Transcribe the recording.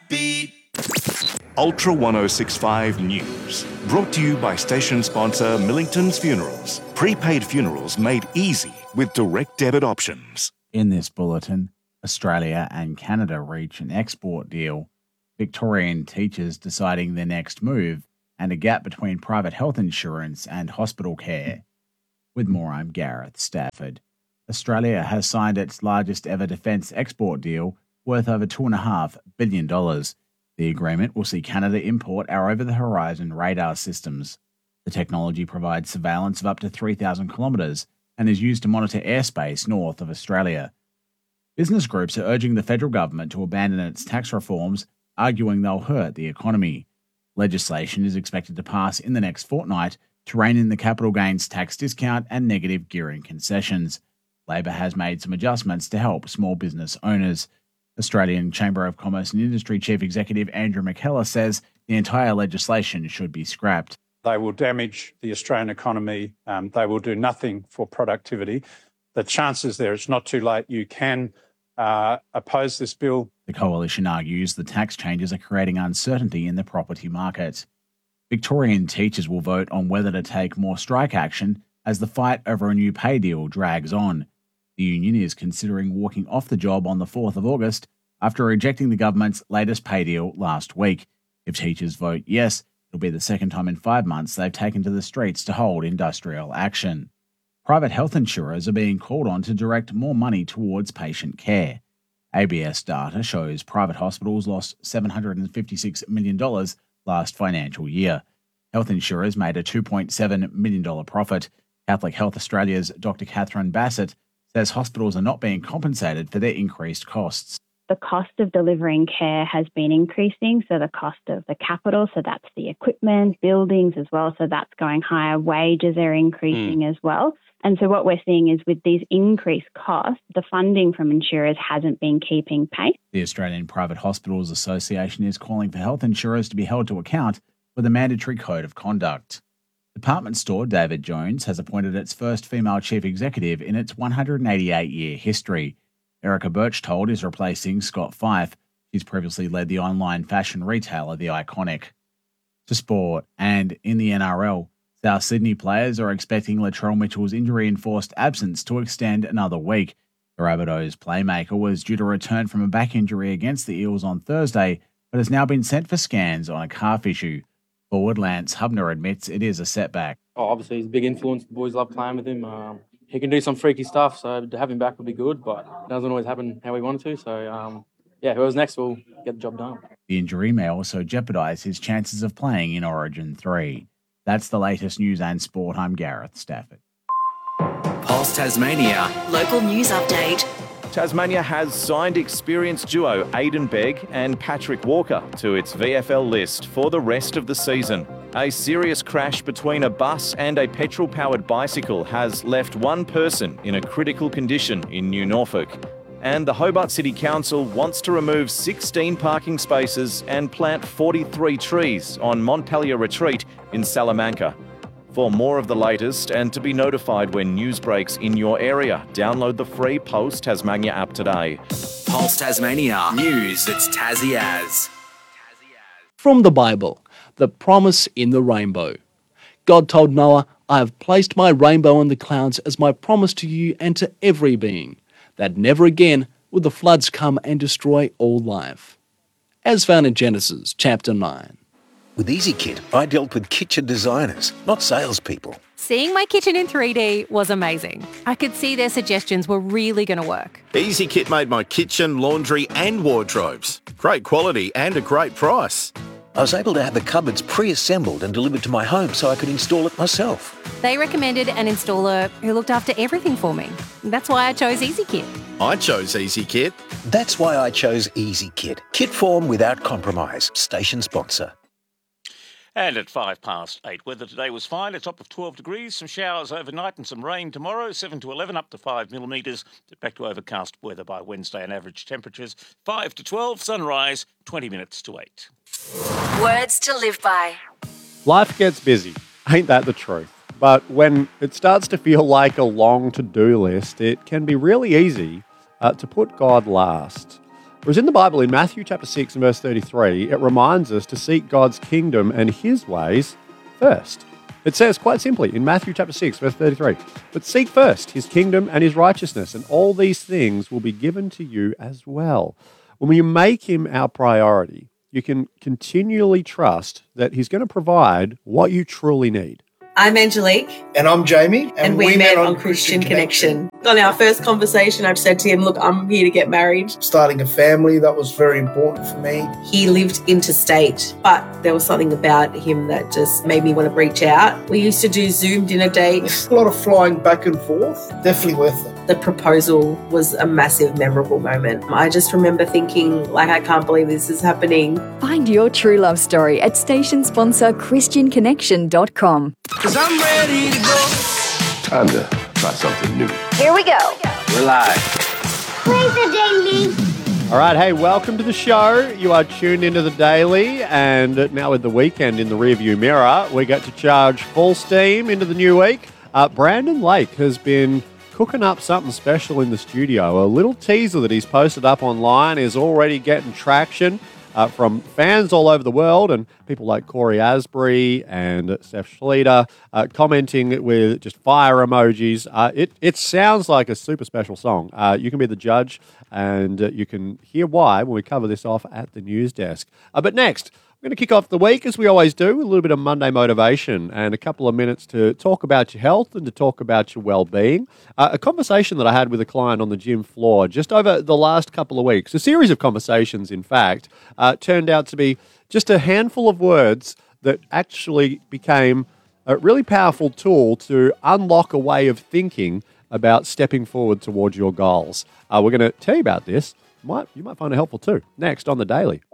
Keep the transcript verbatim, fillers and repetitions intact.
Beat. Ultra ten sixty-five News. Brought to you by station sponsor Millington's Funerals. Prepaid funerals made easy with direct debit options. In this bulletin, Australia and Canada reach an export deal, Victorian teachers deciding their next move, and a gap between private health insurance and hospital care. With more, I'm Gareth Stafford. Australia has signed its largest ever defence export deal, worth over two point five billion dollars. The agreement will see Canada import our over-the-horizon radar systems. The technology provides surveillance of up to three thousand kilometres and is used to monitor airspace north of Australia. Business groups are urging the federal government to abandon its tax reforms, arguing they'll hurt the economy. Legislation is expected to pass in the next fortnight to rein in the capital gains tax discount and negative gearing concessions. Labor has made some adjustments to help small business owners. Australian Chamber of Commerce and Industry Chief Executive Andrew McKellar says the entire legislation should be scrapped. They will damage the Australian economy. Um, they will do nothing for productivity. The chances there, it's not too late. You can uh, oppose this bill. The coalition argues the tax changes are creating uncertainty in the property market. Victorian teachers will vote on whether to take more strike action as the fight over a new pay deal drags on. The union is considering walking off the job on the fourth of August after rejecting the government's latest pay deal last week. If teachers vote yes, it'll be the second time in five months they've taken to the streets to hold industrial action. Private health insurers are being called on to direct more money towards patient care. A B S data shows private hospitals lost seven hundred fifty-six million dollars last financial year. Health insurers made a two point seven million dollars profit. Catholic Health Australia's Doctor Catherine Bassett says hospitals are not being compensated for their increased costs. The cost of delivering care has been increasing, so the cost of the capital, so that's the equipment, buildings as well, so that's going higher. Wages are increasing mm. as well. And so what we're seeing is with these increased costs, the funding from insurers hasn't been keeping pace. The Australian Private Hospitals Association is calling for health insurers to be held to account with a mandatory code of conduct. Department store David Jones has appointed its first female chief executive in its one hundred eighty-eight year history. Erica Birchtold is replacing Scott Fife. She's previously led the online fashion retailer The Iconic. To sport, and in the N R L, South Sydney players are expecting Latrell Mitchell's injury-enforced absence to extend another week. The Rabbitohs playmaker was due to return from a back injury against the Eels on Thursday, but has now been sent for scans on a calf issue. Forward Lance Hubner admits it is a setback. Oh, obviously, he's a big influence. The boys love playing with him. Um, he can do some freaky stuff, so to have him back would be good, but it doesn't always happen how we want it to. So, um, yeah, whoever's next will get the job done. The injury may also jeopardise his chances of playing in Origin three. That's the latest news and sport. I'm Gareth Stafford. Pulse Tasmania. Local news update. Tasmania has signed experienced duo Aidan Begg and Patrick Walker to its V F L list for the rest of the season. A serious crash between a bus and a petrol-powered bicycle has left one person in a critical condition in New Norfolk. And the Hobart City Council wants to remove sixteen parking spaces and plant forty-three trees on Montpelier Retreat in Salamanca. For more of the latest and to be notified when news breaks in your area, download the free Pulse Tasmania app today. Pulse Tasmania. News that's Tassie as. From the Bible, the promise in the rainbow. God told Noah, I have placed my rainbow in the clouds as my promise to you and to every being, that never again will the floods come and destroy all life. As found in Genesis chapter nine. With EasyKit, I dealt with kitchen designers, not salespeople. Seeing my kitchen in three D was amazing. I could see their suggestions were really going to work. EasyKit made my kitchen, laundry and wardrobes. Great quality and a great price. I was able to have the cupboards pre-assembled and delivered to my home so I could install it myself. They recommended an installer who looked after everything for me. That's why I chose EasyKit. I chose EasyKit. That's why I chose EasyKit. Kit form without compromise. Station sponsor. And at five past eight, weather today was fine, a top of twelve degrees, some showers overnight and some rain tomorrow, seven to eleven, up to five millimetres, back to overcast weather by Wednesday and average temperatures, five to twelve, sunrise, twenty minutes to eight. Words to live by. Life gets busy, ain't that the truth? But when it starts to feel like a long to-do list, it can be really easy uh, to put God last. Whereas in the Bible, in Matthew chapter six and verse thirty-three, it reminds us to seek God's kingdom and his ways first. It says quite simply in Matthew chapter six, verse thirty-three, but seek first his kingdom and his righteousness, and all these things will be given to you as well. When you make him our priority, you can continually trust that he's going to provide what you truly need. I'm Angelique. And I'm Jamie. And, and we, we met, met on Christian, Christian Connection. Connection. On our first conversation, I've said to him, look, I'm here to get married. Starting a family, that was very important for me. He lived interstate, but there was something about him that just made me want to reach out. We used to do Zoom dinner dates. A lot of flying back and forth. Definitely worth it. The proposal was a massive, memorable moment. I just remember thinking, like, I can't believe this is happening. Find your true love story at station sponsor christian connection dot com. Cause I'm ready to go. Time to try something new. Here we go. We're live. Play the daily. All right, hey, welcome to the show. You are tuned into the Daily, and now with the weekend in the rearview mirror, we get to charge full steam into the new week. Uh, Brandon Lake has been cooking up something special in the studio. A little teaser that he's posted up online is already getting traction uh, from fans all over the world, and people like Corey Asbury and Steph Schleter uh, commenting with just fire emojis. Uh, it, it sounds like a super special song. Uh, you can be the judge, and uh, you can hear why when we cover this off at the news desk. Uh, but next, we're going to kick off the week, as we always do, with a little bit of Monday motivation and a couple of minutes to talk about your health and to talk about your well-being. Uh, a conversation that I had with a client on the gym floor just over the last couple of weeks, a series of conversations, in fact, uh, turned out to be just a handful of words that actually became a really powerful tool to unlock a way of thinking about stepping forward towards your goals. Uh, we're going to tell you about this. Might, you might find it helpful too. Next on The Daily.